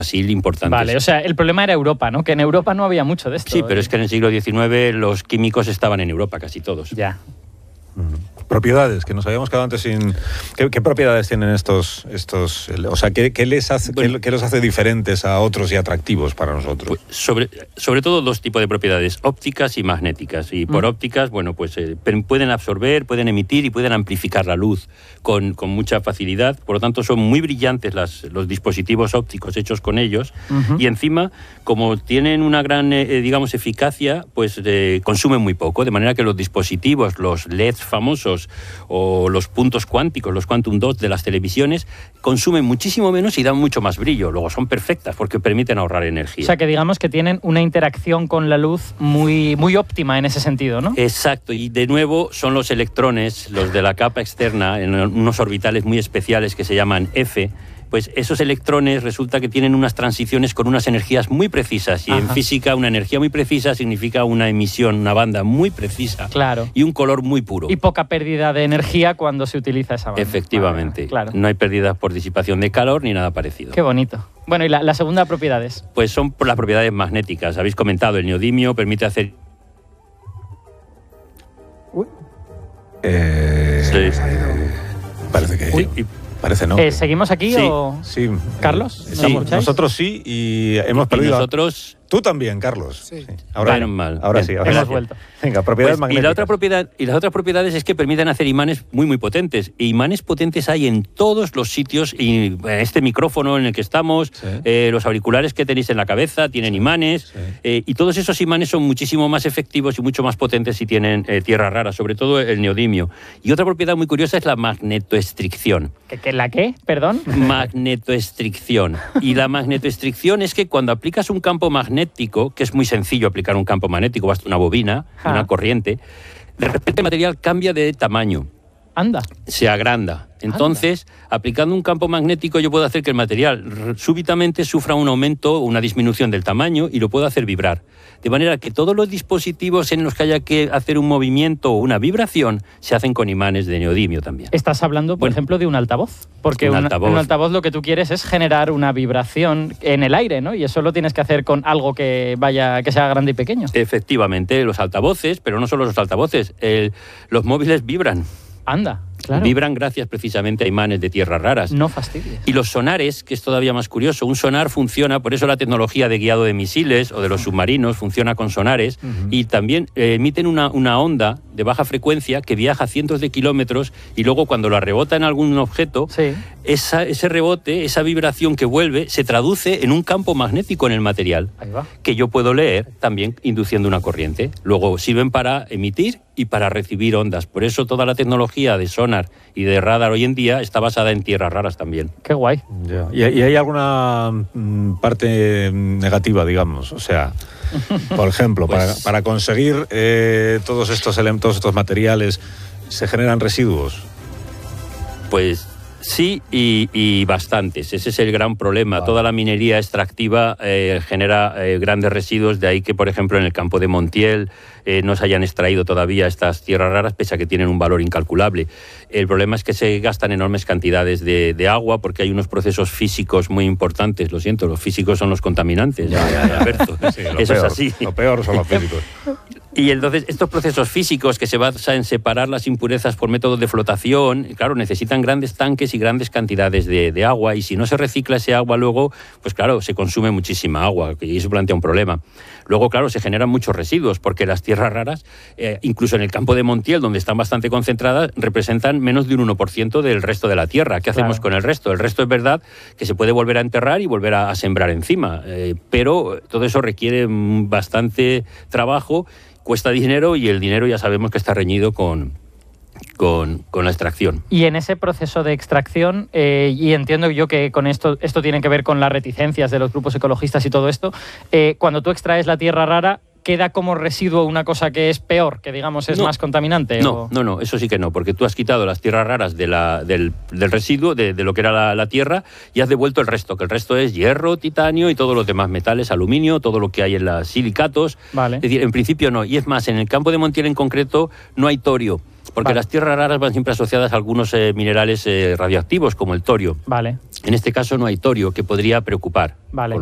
importantes. Vale, o sea, el problema era Europa, ¿no? Que en Europa no había mucho de esto. Sí, pero es que en el siglo XIX los químicos estaban en Europa, casi todos. Ya. Propiedades, que nos habíamos quedado antes sin... ¿Qué propiedades tienen estos o sea, ¿qué los hace diferentes a otros y atractivos para nosotros? Pues sobre todo dos tipos de propiedades, ópticas y magnéticas. Y por ópticas, bueno, pues pueden absorber, pueden emitir y pueden amplificar la luz con mucha facilidad. Por lo tanto, son muy brillantes los dispositivos ópticos hechos con ellos. Y encima, como tienen una gran, digamos, eficacia, pues consumen muy poco. De manera que los dispositivos, los LEDs famosos, o los puntos cuánticos, los quantum dots de las televisiones, consumen muchísimo menos y dan mucho más brillo. Luego son perfectas porque permiten ahorrar energía. O sea, que digamos que tienen una interacción con la luz muy, muy óptima en ese sentido, ¿no? Exacto, y de nuevo son los electrones, los de la capa externa, en unos orbitales muy especiales que se llaman F. Pues esos electrones resulta que tienen unas transiciones con unas energías muy precisas. Y en física una energía muy precisa significa una emisión, una banda muy precisa. Claro. Y un color muy puro. Y poca pérdida de energía cuando se utiliza esa banda. Efectivamente. Claro. No hay pérdida por disipación de calor ni nada parecido. Qué bonito. Bueno, ¿y la segunda propiedad es? Pues son por las propiedades magnéticas. Habéis comentado, el neodimio permite hacer... Parece que... Parece no. ¿Seguimos aquí o...? Sí. ¿Carlos? Sí, nosotros sí y hemos perdido... nosotros... Tú también, Carlos. Sí. Ahora, Menos mal. Ahora sí, ahora hemos sí. vuelto. Venga, propiedades magnéticas. Y las otras propiedades es que permiten hacer imanes muy, muy potentes. E imanes potentes hay en todos los sitios. Y este micrófono en el que estamos, los auriculares que tenéis en la cabeza tienen imanes. Y todos esos imanes son muchísimo más efectivos y mucho más potentes si tienen tierras raras, sobre todo el neodimio. Y otra propiedad muy curiosa es la magnetoestricción. ¿La qué? ¿Perdón? Magnetoestricción. Y la magnetoestricción es que cuando aplicas un campo magnético, que es muy sencillo aplicar un campo magnético, basta una bobina, una corriente, de repente el material cambia de tamaño. Anda. Se agranda. Entonces, aplicando un campo magnético yo puedo hacer que el material súbitamente sufra un aumento o una disminución del tamaño y lo puedo hacer vibrar. De manera que todos los dispositivos en los que haya que hacer un movimiento o una vibración se hacen con imanes de neodimio también. Estás hablando, por ejemplo, de un altavoz. Porque un altavoz lo que tú quieres es generar una vibración en el aire, ¿no? Y eso lo tienes que hacer con algo que sea grande y pequeño. Efectivamente, los altavoces, pero no solo los altavoces, los móviles vibran. Anda, claro. Vibran gracias precisamente a imanes de tierras raras. No fastidies. Y los sonares, que es todavía más curioso, un sonar funciona, por eso la tecnología de guiado de misiles o de los submarinos funciona con sonares, y también emiten una onda de baja frecuencia que viaja cientos de kilómetros y luego cuando la rebota en algún objeto, ese rebote, esa vibración que vuelve, se traduce en un campo magnético en el material. Ahí va. Que yo puedo leer también induciendo una corriente. Luego sirven para emitir y para recibir ondas. Por eso toda la tecnología de sonar y de radar hoy en día está basada en tierras raras también. Qué guay. Ya. ¿Y hay alguna parte negativa, digamos? O sea, por ejemplo, pues, para conseguir todos estos elementos, estos materiales, ¿se generan residuos? Pues sí, y bastantes. Ese es el gran problema. Vale. Toda la minería extractiva genera grandes residuos, de ahí que, por ejemplo, en el campo de Montiel no se hayan extraído todavía estas tierras raras, pese a que tienen un valor incalculable. El problema es que se gastan enormes cantidades de agua, porque hay unos procesos físicos muy importantes. Lo siento, los físicos son los contaminantes. Alberto. Sí, eso es así. Lo peor son los físicos. Y entonces estos procesos físicos que se basan en separar las impurezas por métodos de flotación, claro, necesitan grandes tanques y grandes cantidades de agua, y si no se recicla ese agua luego, pues claro, se consume muchísima agua y eso plantea un problema. Luego, claro, se generan muchos residuos porque las tierras raras, incluso en el campo de Montiel, donde están bastante concentradas, representan menos de un 1% del resto de la tierra. ¿Qué hacemos con el resto? El resto es verdad que se puede volver a enterrar y volver a sembrar encima, pero todo eso requiere bastante trabajo, cuesta dinero y el dinero ya sabemos que está reñido con la extracción. Y en ese proceso de extracción, y entiendo yo que con esto tiene que ver con las reticencias de los grupos ecologistas y todo esto, cuando tú extraes la tierra rara, ¿queda como residuo una cosa que es peor, que digamos es más contaminante? No, eso sí que no, porque tú has quitado las tierras raras del residuo, de lo que era la tierra, y has devuelto el resto, que el resto es hierro, titanio y todos los demás metales, aluminio, todo lo que hay en los silicatos. Vale. Es decir, en principio no. Y es más, en el campo de Montiel en concreto no hay torio, Porque Vale. las tierras raras van siempre asociadas a algunos minerales radioactivos, como el torio. Vale. En este caso no hay torio, que podría preocupar. Vale.